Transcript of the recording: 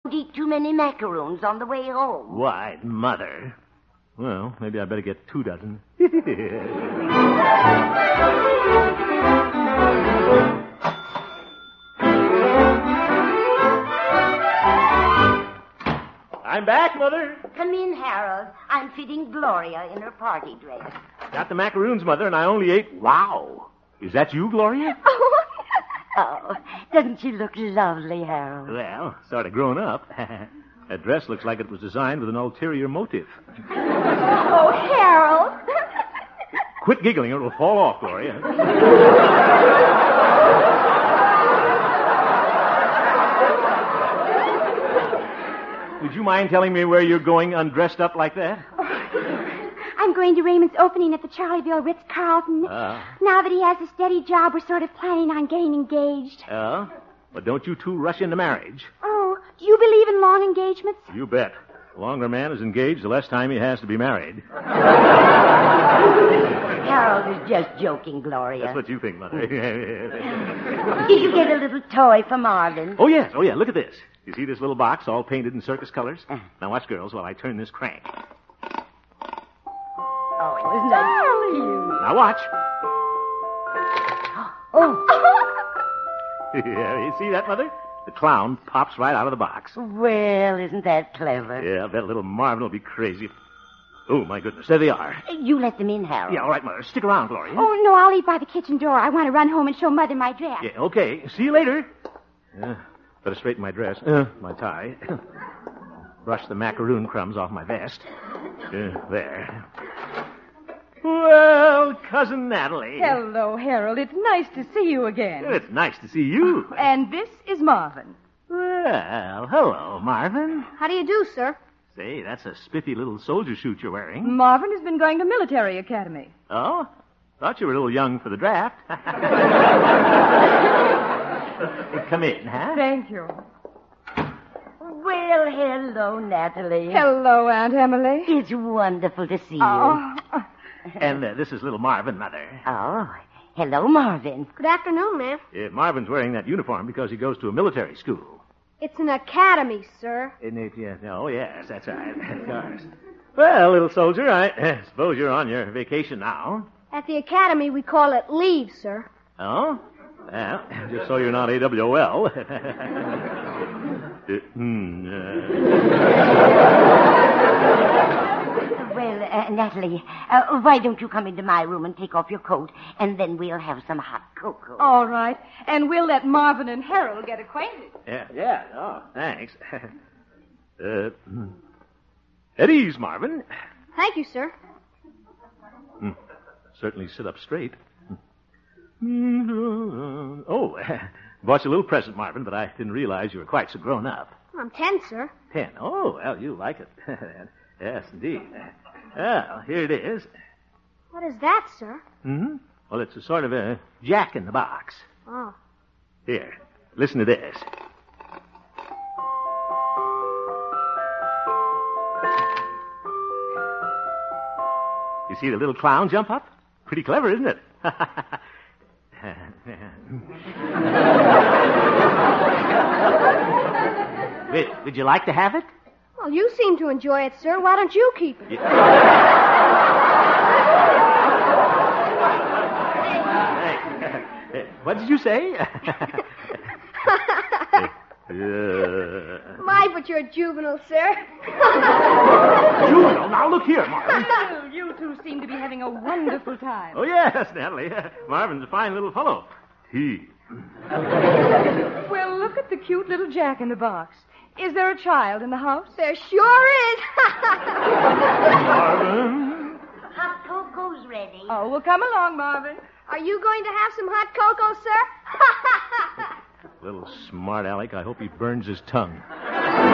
eat too many macaroons on the way home. Why, Mother. Well, maybe I better get 2 dozen. I'm back, Mother. Come in, Harold. I'm fitting Gloria in her party dress. Got the macaroons, Mother, and I only ate... Wow. Is that you, Gloria? Oh, doesn't she look lovely, Harold? Well, sort of grown up. That dress looks like it was designed with an ulterior motive. Oh, Harold. Quit giggling or it'll fall off, Gloria. Would you mind telling me where you're going undressed up like that? I'm going to Raymond's opening at the Charlieville Ritz-Carlton. Now that he has a steady job, we're sort of planning on getting engaged. Oh? But don't you two rush into marriage. Oh, do you believe in long engagements? You bet. The longer a man is engaged, the less time he has to be married. Harold is just joking, Gloria. That's what you think, Mother. Did you get a little toy for Marvin? Oh, yes. Look at this. You see this little box all painted in circus colors? Now watch, girls, while I turn this crank. Oh, isn't that cute? Now watch. Oh. Yeah, you see that, Mother? The clown pops right out of the box. Well, isn't that clever? Yeah, I bet little Marvin will be crazy. Oh, my goodness, there they are. You let them in, Harold. Yeah, all right, Mother. Stick around, Gloria. Oh, no, I'll leave by the kitchen door. I want to run home and show Mother my dress. Yeah, okay. See you later. Better straighten my dress. My tie. Brush the macaroon crumbs off my vest. There. Well, Cousin Natalie. Hello, Harold. It's nice to see you again. It's nice to see you. And this is Marvin. Well, hello, Marvin. How do you do, sir? Say, that's a spiffy little soldier suit you're wearing. Marvin has been going to military academy. Oh? Thought you were a little young for the draft. Come in, huh? Thank you. Well, hello, Natalie. Hello, Aunt Emily. It's wonderful to see you. Oh. And this is little Marvin, Mother. Oh, hello, Marvin. Good afternoon, ma'am. Marvin's wearing that uniform because he goes to a military school. It's an academy, sir. Isn't it? Yeah. Oh, yes, that's right. Of course. Well, little soldier, I suppose you're on your vacation now. At the academy, we call it leave, sir. Oh? Well, just so you're not AWOL. Well, Natalie, why don't you come into my room and take off your coat, and then we'll have some hot cocoa. All right. And we'll let Marvin and Harold get acquainted. Yeah. Oh, thanks. At ease, Marvin. Thank you, sir. Certainly sit up straight. Oh, bought you a little present, Marvin, but I didn't realize you were quite so grown up. I'm 10, sir. 10. Oh, well, you like it. Yes, indeed. Well, here it is. What is that, sir? Well, it's a sort of a jack in the box. Oh. Here, listen to this. You see the little clown jump up? Pretty clever, isn't it? Would you like to have it? Well, you seem to enjoy it, sir. Why don't you keep it? What did you say? My, but you're juvenile, sir. Juvenile? Now, look here, Marvin. Well, you two seem to be having a wonderful time. Oh, yes, Natalie. Marvin's a fine little fellow. Well, look at the cute little jack in the box. Is there a child in the house? There sure is. Marvin? Hot cocoa's ready. Oh, well, come along, Marvin. Are you going to have some hot cocoa, sir? Little smart Alec. I hope he burns his tongue.